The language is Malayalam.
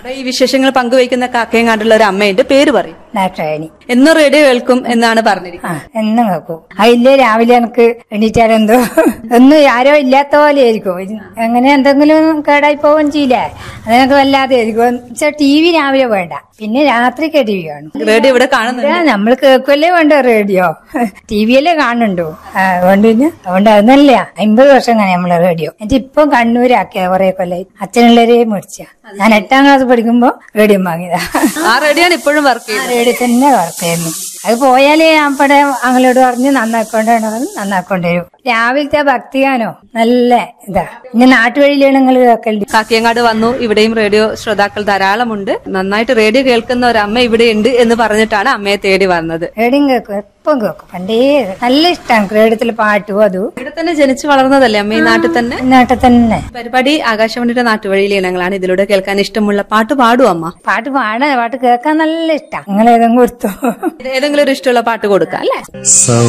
അപ്പൊ ഈ വിശേഷങ്ങൾ പങ്കുവയ്ക്കുന്ന കാക്കയങ്ങാണ്ടുള്ള ഒരു അമ്മയുണ്ട്, പേര് പറയും. നാരായണി. എന്നും റേഡിയോ കേൾക്കും എന്നാണ് പറഞ്ഞിരിക്കുന്നത്. എന്നും കേൾക്കും. അതില്ലേ രാവിലെ എനിക്ക് എണീറ്റാലെന്തോ ഒന്നും ആരോ ഇല്ലാത്ത പോലെ ആയിരിക്കും. അങ്ങനെ എന്തെങ്കിലും കേടായി പോവുകയും ചെയ്യില്ലേ, അതിനൊക്കെ വല്ലാതെ ആയിരിക്കും. ടി വി രാവിലെ വേണ്ട, പിന്നെ രാത്രിക്ക് ടി വി കാണും. റേഡിയോ ഇവിടെ കാണുന്നുണ്ട്. നമ്മൾ കേൾക്കുമല്ലേ വേണ്ട റേഡിയോ, ടി വിയല്ലേ കാണുന്നുണ്ടോ. അതുകൊണ്ട് അതൊന്നല്ല 50 വർഷം അങ്ങനെ നമ്മള് റേഡിയോ. എന്നിട്ട് ഇപ്പം കണ്ണൂരാക്കിയ കുറെ കൊല്ലം. അച്ഛനുള്ളവരെ മേടിച്ച ഞാൻ 8ാം ക്ലാസ് പഠിക്കുമ്പോ റേഡിയോ വാങ്ങിയതാ. ആ റേഡിയോ ഇപ്പോഴും വർക്ക് ചെയ്യുന്നത്. റേഡിയോ തന്നെ വർക്ക് ചെയ്യുന്നു. അത് പോയാലേ ഞാൻ ഇവിടെ ഞങ്ങളോട് പറഞ്ഞ് നന്നാക്കൊണ്ടുവരും. രാവിലത്തെ ഭക്തിഗാനോ നല്ല ഇതാ. പിന്നെ നാട്ടുവഴിയിലാണ് നിങ്ങൾ കേൾക്കലുണ്ട്. കാക്കയങ്ങാട് വന്നു, ഇവിടെയും റേഡിയോ ശ്രോതാക്കൾ ധാരാളമുണ്ട്. നന്നായിട്ട് റേഡിയോ കേൾക്കുന്ന ഒരു അമ്മ ഇവിടെ ഉണ്ട് എന്ന് പറഞ്ഞിട്ടാണ് അമ്മയെ തേടി വന്നത്. റേഡിയോ കേൾക്കും, എപ്പം കേൾക്കും. പണ്ടേ നല്ല ഇഷ്ടമാണ് റേഡിയോത്തിലെ പാട്ടും. അതും ഇവിടെ തന്നെ ജനിച്ചു വളർന്നതല്ലേ അമ്മ? ഈ നാട്ടിൽ തന്നെ. നാട്ടിൽ തന്നെ. പരിപാടി ആകാശവാണിയുടെ നാട്ടുവഴിയിലെ ഇനങ്ങളാണ്. ഇതിലൂടെ കേൾക്കാൻ ഇഷ്ടമുള്ള പാട്ട് പാടും അമ്മ? പാട്ട് കേൾക്കാൻ നല്ല ഇഷ്ടം. നിങ്ങൾ ഏതെങ്കിലും കൊടുത്തോ? ഏതെങ്കിലും ഒരു ഇഷ്ടമുള്ള പാട്ട് കൊടുക്കാം അല്ലേ?